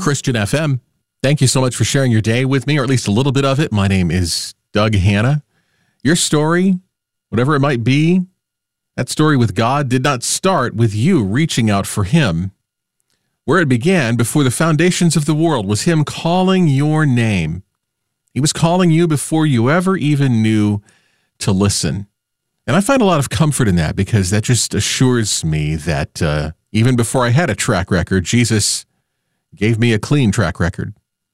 Christian FM. Thank you so much for sharing your day with me, or at least a little bit of it. My name is Doug Hanna. Your story, whatever it might be, that story with God did not start with you reaching out for Him. Where it began before the foundations of the world was Him calling your name. He was calling you before you ever even knew to listen. And I find a lot of comfort in that, because that just assures me that even before I had a track record, Jesus gave me a clean track record.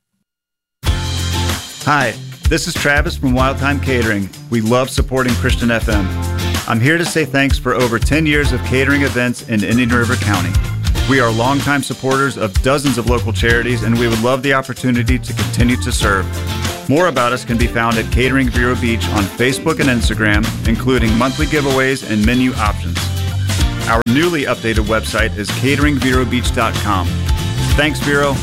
Hi, this is Travis from Wild Time Catering. We love supporting Christian FM. I'm here to say thanks for over 10 years of catering events in Indian River County. We are longtime supporters of dozens of local charities, and we would love the opportunity to continue to serve. More about us can be found at Catering Vero Beach on Facebook and Instagram, including monthly giveaways and menu options. Our newly updated website is cateringverobeach.com. Thanks, Vero.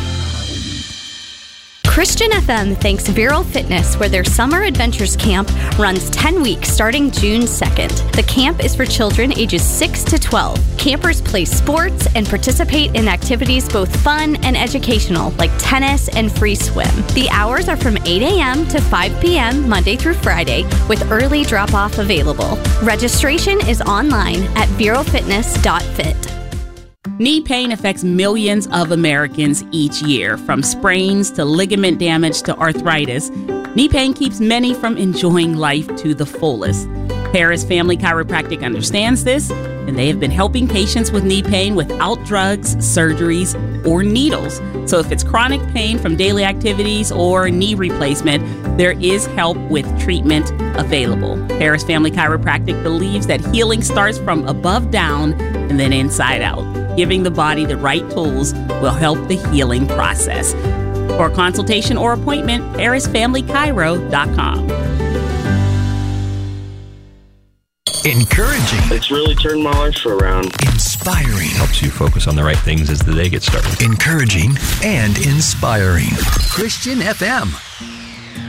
Christian FM thanks Vero Fitness, where their Summer Adventures Camp runs 10 weeks starting June 2nd. The camp is for children ages 6 to 12. Campers play sports and participate in activities both fun and educational, like tennis and free swim. The hours are from 8 a.m. to 5 p.m. Monday through Friday, with early drop-off available. Registration is online at verofitness.fit. Knee pain affects millions of Americans each year. From sprains to ligament damage to arthritis, knee pain keeps many from enjoying life to the fullest. Harris Family Chiropractic understands this, and they have been helping patients with knee pain without drugs, surgeries, or needles. So if it's chronic pain from daily activities or knee replacement, there is help with treatment available. Harris Family Chiropractic believes that healing starts from above down and then inside out. Giving the body the right tools will help the healing process. For a consultation or appointment, harrisfamilychiro.com. Encouraging. It's really turned my life around. Inspiring. Helps you focus on the right things as the day gets started. Encouraging and inspiring. Christian FM.